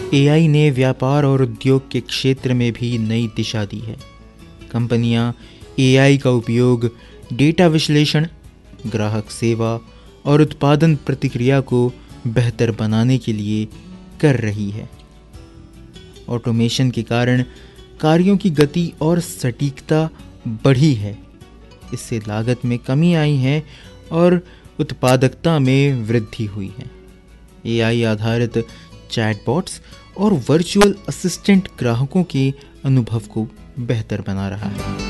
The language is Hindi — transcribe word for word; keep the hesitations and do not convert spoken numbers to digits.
एआई ने व्यापार और उद्योग के क्षेत्र में भी नई दिशा दी है। कंपनियां एआई का उपयोग डेटा विश्लेषण, ग्राहक सेवा और उत्पादन प्रतिक्रिया को बेहतर बनाने के लिए कर रही है। ऑटोमेशन के कारण कार्यों की गति और सटीकता बढ़ी है। इससे लागत में कमी आई है और उत्पादकता में वृद्धि हुई है। एआई आधारित चैटबॉट्स और वर्चुअल असिस्टेंट ग्राहकों के अनुभव को बेहतर बना रहा है।